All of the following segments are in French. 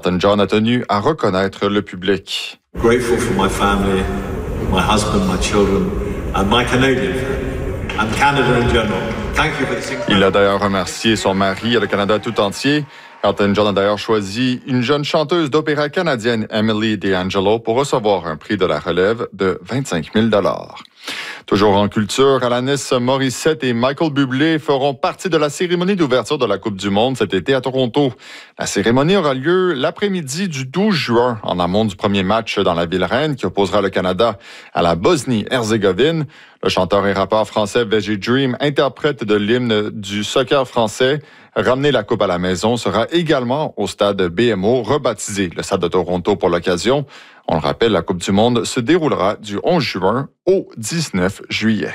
Elton John a tenu à reconnaître le public. Grateful for my family, my husband, my children, and my Canadian family, and Canada in general. Thank you for this incredible... Il a d'ailleurs remercié son mari et le Canada tout entier. Elton John a d'ailleurs choisi une jeune chanteuse d'opéra canadienne, Emily D'Angelo, pour recevoir un prix de la relève de 25 000 $. Toujours en culture, Alanis Morissette et Michael Bublé feront partie de la cérémonie d'ouverture de la Coupe du Monde cet été à Toronto. La cérémonie aura lieu l'après-midi du 12 juin, en amont du premier match dans la ville reine qui opposera le Canada à la Bosnie-Herzégovine. Le chanteur et rappeur français Veggie Dream, interprète de l'hymne du soccer français, Ramener la coupe à la maison, sera également au stade BMO, rebaptisé le stade de Toronto pour l'occasion. On le rappelle, la Coupe du Monde se déroulera du 11 juin au 19 juillet.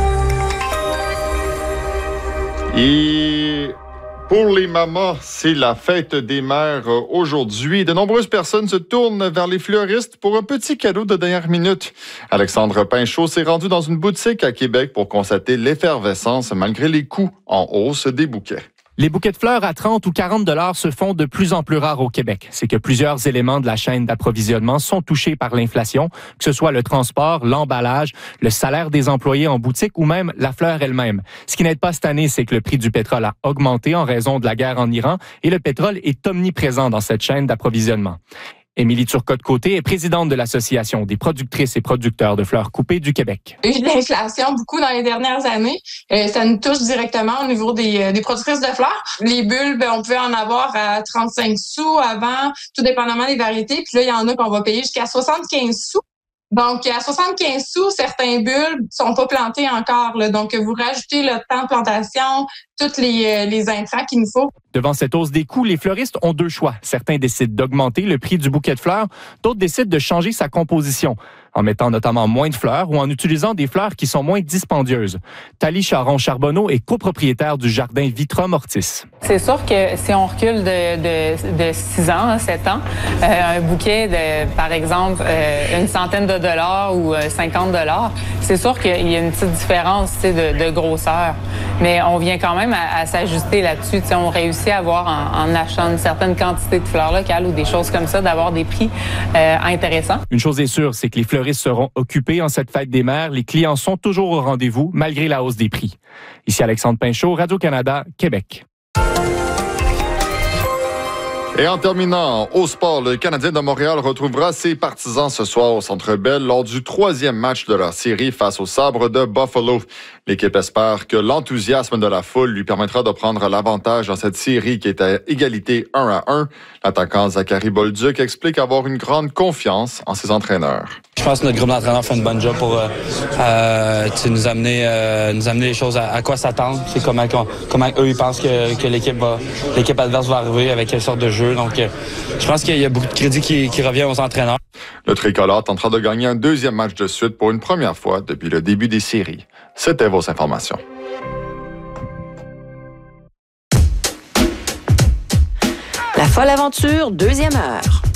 Et pour les mamans, c'est la fête des mères aujourd'hui. De nombreuses personnes se tournent vers les fleuristes pour un petit cadeau de dernière minute. Alexandre Pinchot s'est rendu dans une boutique à Québec pour constater l'effervescence malgré les coûts en hausse des bouquets. Les bouquets de fleurs à 30 ou 40 $ se font de plus en plus rares au Québec. C'est que plusieurs éléments de la chaîne d'approvisionnement sont touchés par l'inflation, que ce soit le transport, l'emballage, le salaire des employés en boutique ou même la fleur elle-même. Ce qui n'aide pas cette année, c'est que le prix du pétrole a augmenté en raison de la guerre en Iran et le pétrole est omniprésent dans cette chaîne d'approvisionnement. Émilie Turcotte-Côté est présidente de l'Association des productrices et producteurs de fleurs coupées du Québec. Il y a eu de l'inflation beaucoup dans les dernières années. Ça nous touche directement au niveau des productrices de fleurs. Les bulbes, on pouvait en avoir à 35 sous avant, tout dépendamment des variétés. Puis là, il y en a qu'on va payer jusqu'à 75 sous. Donc, à 75 sous, certains bulbes sont pas plantés encore. Là. Donc, vous rajoutez le temps de plantation, tous les intrants qu'il nous faut. Devant cette hausse des coûts, les fleuristes ont deux choix. Certains décident d'augmenter le prix du bouquet de fleurs, d'autres décident de changer sa composition, en mettant notamment moins de fleurs ou en utilisant des fleurs qui sont moins dispendieuses. Thalie Charon-Charbonneau est copropriétaire du jardin Vitra Mortis. C'est sûr que si on recule de 6 ans, 7 ans, un bouquet de, par exemple, une centaine de dollars ou 50 $, c'est sûr qu'il y a une petite différence de grosseur. Mais on vient quand même à s'ajuster là-dessus. T'sais, on réussit à avoir, en achetant une certaine quantité de fleurs locales ou des choses comme ça, d'avoir des prix intéressants. Une chose est sûre, c'est que les fleuristes seront occupés en cette fête des mères. Les clients sont toujours au rendez-vous, malgré la hausse des prix. Ici Alexandre Pinchot, Radio-Canada, Québec. Et en terminant, au sport, le Canadien de Montréal retrouvera ses partisans ce soir au Centre Bell lors du 3e match de leur série face aux Sabres de Buffalo. L'équipe espère que l'enthousiasme de la foule lui permettra de prendre l'avantage dans cette série qui est à égalité 1-1. L'attaquant Zachary Bolduc explique avoir une grande confiance en ses entraîneurs. Je pense que notre groupe d'entraîneurs fait une bonne job pour nous amener les choses à quoi s'attendre. C'est comment eux ils pensent que l'équipe adverse va arriver, avec quelle sorte de jeu. Donc, je pense qu'il y a beaucoup de crédit qui revient aux entraîneurs. Le tricolore tentera de gagner un 2e match de suite pour une première fois depuis le début des séries. C'était vos informations. La folle aventure, 2e heure.